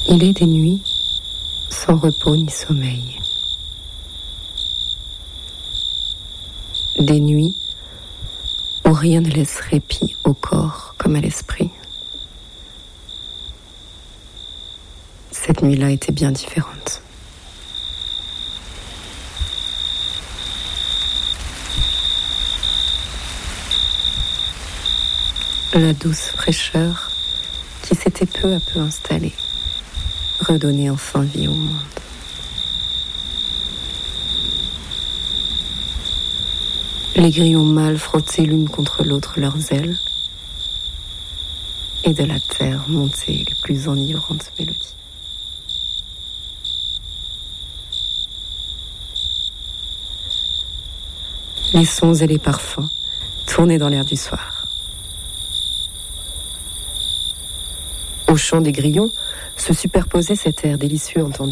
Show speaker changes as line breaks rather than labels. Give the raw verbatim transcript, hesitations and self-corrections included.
Il est des nuits sans repos ni sommeil. Des nuits où rien ne laisse répit au corps comme à l'esprit. Cette nuit-là était bien différente. La douce fraîcheur qui s'était peu à peu installée redonnait enfin vie au monde. Les grillons mâles frottaient l'une contre l'autre leurs ailes, et de la terre montaient les plus enivrantes mélodies. Les sons et les parfums tournaient dans l'air du soir. Au chant des grillons se superposait cet air délicieux entendu